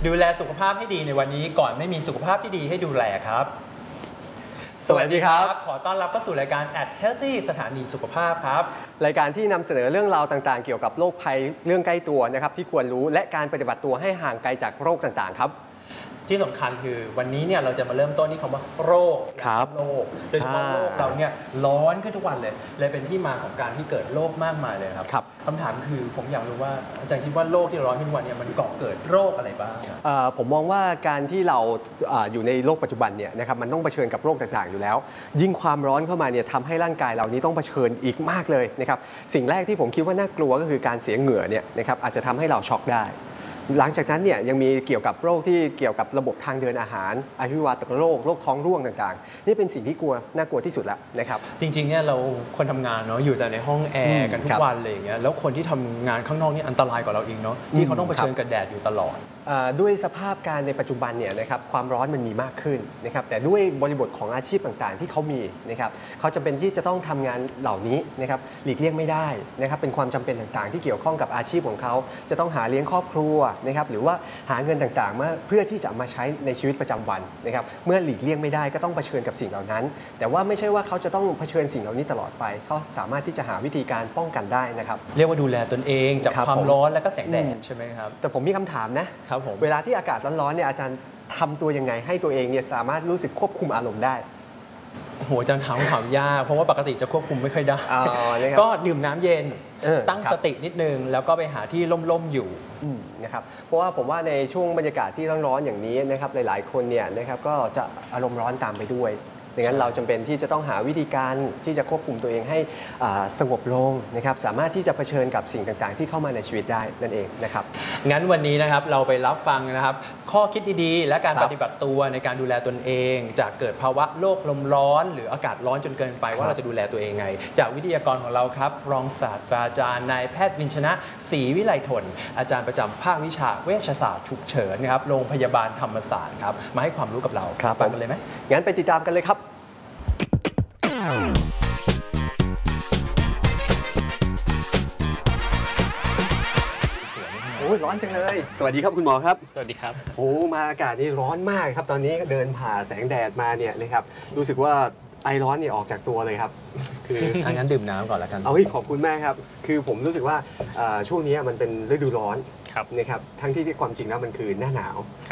ดูแลสุขภาพให้ดีในวันนี้ก่อนไม่มีสุขภาพที่ดีให้ดูแลครับสวัสดีครับขอต้อนรับเข้าสู่รายการ At Healthy สถานีสุขภาพครับรายการที่นำเสนอเรื่องราวต่างๆเกี่ยวกับโรคภัยเรื่องใกล้ตัวนะครับที่ควรรู้และการปฏิบัติตัวให้ห่างไกลจากโรคต่างๆครับที่สำคัญคือวันนี้เนี่ยเราจะมาเริ่มต้นที่คำว่าโรคโรคโดยเฉพาะโรคเราเนี่ยร้อนขึ้นทุกวันเลยเป็นที่มาของการที่เกิดโรคมากมายเลยครับคำถามคือผมอยากรู้ว่าอาจารย์คิดว่าโรคที่ร้อนขึ้นทุกวันเนี่ยมันก่อเกิดโรคอะไรบ้างผมมองว่าการที่เราอยู่ในโลกปัจจุบันเนี่ยนะครับมันต้องเผชิญกับโรคต่างๆอยู่แล้วยิ่งความร้อนเข้ามาเนี่ยทำให้ร่างกายเรานี้ต้องเผชิญอีกมากเลยนะครับสิ่งแรกที่ผมคิดว่าน่ากลัวก็คือการเสียเหงื่อเนี่ยนะครับอาจจะทำให้เราช็อกได้หลังจากนั้นเนี่ยยังมีเกี่ยวกับโรคที่เกี่ยวกับระบบทางเดินอาหารอหิวาตกโรคท้องร่วงต่างๆนี่เป็นสิ่งที่น่ากลัวที่สุดแล้วนะครับจริงๆเนี่ยเราคนทำงานเนาะอยู่แต่ในห้องแอร์กันทุกวันเลยอย่างเงี้ยแล้วคนที่ทำงานข้างนอกนี่อันตรายกว่าเราเองเนาะที่เขาต้องเผชิญกับแดดอยู่ตลอดด้วยสภาพการในปัจจุบันเนี่ยนะครับความร้อนมันมีมากขึ้นนะครับแต่ด้วยบริบทของอาชีพต่างๆที่เขามีนะครับเขาจำเป็นที่จะต้องทำงานเหล่านี้นะครับหลีกเลี่ยงไม่ได้นะครับเป็นความจำเป็นต่างๆที่เกี่ยวข้องกับอาชีพของเขาจะต้องหาเลี้ยงครอบครัวนะครับหรือว่าหาเงินต่างๆเพื่อที่จะมาใช้ในชีวิตประจำวันนะครับเมื่อหลีกเลี่ยงไม่ได้ก็ต้องเผชิญกับสิ่งเหล่านั้นแต่ว่าไม่ใช่ว่าเขาจะต้องเผชิญสิ่งเหล่านี้ตลอดไปเขาสามารถที่จะหาวิธีการป้องกันได้นะครับเรียกว่าดูแลตนเองจากความร้อนและก็แสงแดดใช่ไหมครับแต่ผมมีคำถามนะครับผมเวลาที่อากาศร้อนๆเนี่ยอาจารย์ทำตัวยังไงให้ตัวเองเนี่ยสามารถรู้สึกควบคุมอารมณ์ได้โหอาจารย์ถามความยากเพราะว่าปกติจะควบคุมไม่ค่อยได้ก็ดื่มน้ำเย็นตั้งสตินิดนึงแล้วก็ไปหาที่ร่มๆอยู่นะครับเพราะว่าผมว่าในช่วงบรรยากาศที่ร้อนๆอย่างนี้นะครับหลายๆคนเนี่ยนะครับก็จะอารมณ์ร้อนตามไปด้วยดังนั้นเราจำเป็นที่จะต้องหาวิธีการที่จะควบคุมตัวเองให้สงบลงนะครับสามารถที่จะเผชิญกับสิ่งต่างๆที่เข้ามาในชีวิตได้นั่นเองนะครับงั้นวันนี้นะครับเราไปรับฟังนะครับข้อคิดดีๆและการปฏิบัติตัวในการดูแลตนเองจากเกิดภาวะโลกลมร้อนหรืออากาศร้อนจนเกินไปว่าเราจะดูแลตัวเองไงจากวิทยากรของเราครับรองศาสตราจารย์นายแพทย์วินชนะศรีวิไลทนอาจารย์ประจำภาควิชาเวชศาสตร์ฉุกเฉินนะครับโรงพยาบาลธรรมศาสตร์ครับมาให้ความรู้กับเราฟังกันเลยไหมงั้นไปติดตามกันเลยครับโอ้ยร้อนจังเลยสวัสดีครับคุณหมอครับสวัสดีครับโอ้มาอากาศนี่ร้อนมากครับตอนนี้เดินผ่าแสงแดดมาเนี่ยนะครับรู้สึกว่าไอร้อนเนี่ยออกจากตัวเลยครับคืองั้นดื่มน้ำก่อนแล้วกันขอบคุณมากครับคือผมรู้สึกว่าช่วงนี้มันเป็นฤดูร้อนนะครับทั้งที่ความจริงแล้วมันคือหน้าหนาว